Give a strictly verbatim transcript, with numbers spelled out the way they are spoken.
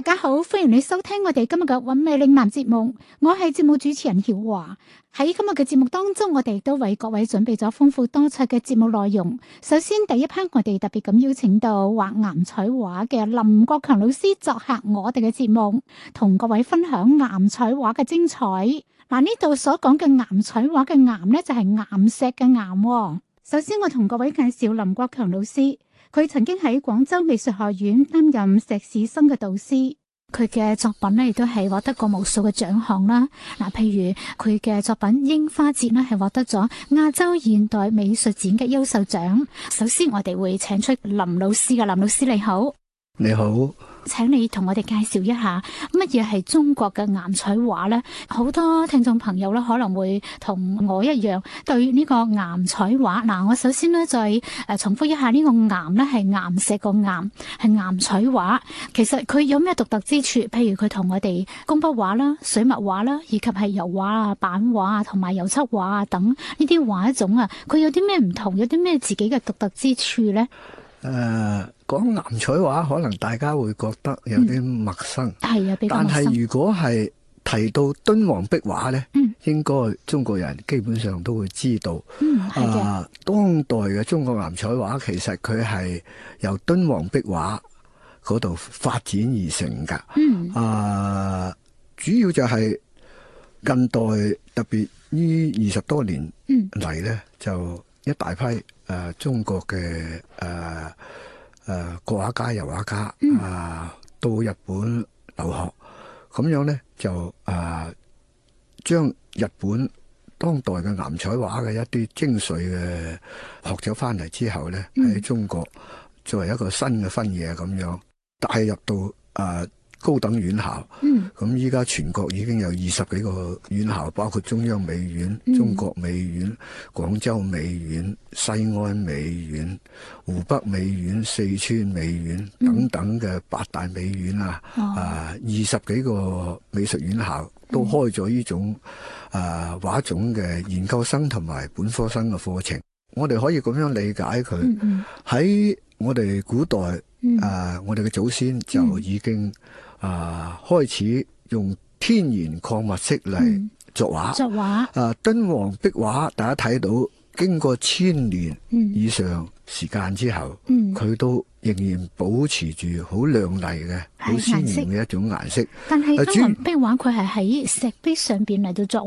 家好，歡迎你收聽我哋今日嘅韻味嶺南節目，我係節目主持人曉華。喺今日嘅節目當中，我哋都為各位準備咗豐富多彩嘅節目內容。首先第一 part 我哋特別咁邀請到畫岩彩畫嘅林國強老師作客我哋嘅節目，同各位分享岩彩畫嘅精彩。嗱，呢度所講嘅岩彩畫嘅岩呢，就係岩石嘅岩。首先我同各位介紹林國強老師，佢曾經喺廣州美術學院擔任碩士生嘅導師。佢嘅作品咧，亦都係獲得過無數嘅獎項啦。嗱，譬如佢嘅作品《櫻花節》咧，係獲得咗亞洲現代美術展嘅優秀獎。首先，我哋會請出林老師嘅。林老師你好， 你好。 請你同我哋介紹一下乜嘢係中國嘅岩彩畫呢？好多聽眾朋友咧可能會同我一樣對呢個岩彩畫。嗱，我首先咧再誒重複一下，呢個岩咧係岩石個岩，係岩彩畫。其實佢有咩獨特之處？譬如佢同我哋工筆畫啦、水墨畫啦，以及係油畫啊、版畫啊同埋油漆畫啊等呢啲畫種啊，佢有啲咩唔同？有啲咩自己嘅獨特之處呢？ 誒、呃，講岩彩畫可能大家會覺得有啲陌生，係、嗯、啊，比較陌生。但係如果係提到敦煌壁畫咧，嗯，應該中國人基本上都會知道。嗯，係嘅。啊，當代嘅中國岩彩畫其實佢係由敦煌壁畫嗰度發展而成噶。嗯，啊，主要就係近代特別呢二十多年嚟咧，就一大批。誒、呃，中國嘅誒誒國畫家、油畫家啊、嗯呃，到日本留學，咁樣咧就誒將、呃、日本當代嘅岩彩畫嘅一啲精髓嘅學咗翻嚟之後咧，喺、嗯、中國作為一個新嘅分野咁樣帶入到誒。呃高等院校，咁依家全國已經有二十幾個院校，包括中央美院、嗯、中國美院、廣州美院、西安美院、湖北美院、四川美院等等嘅八大美院啊，嗯、啊二十幾個美術院校都開咗呢種啊畫種嘅研究生同埋本科生嘅課程。我哋可以咁樣理解佢喺、嗯、我哋古代、嗯、啊，我哋嘅祖先就已經。啊！開始用天然礦物色嚟作畫，作畫啊！敦煌壁畫，大家睇到經過千年以上時間之後，佢、嗯、都仍然保持住好亮麗嘅、好鮮艷嘅一種顏色。 但係敦煌壁畫佢係喺石碑上邊嚟到作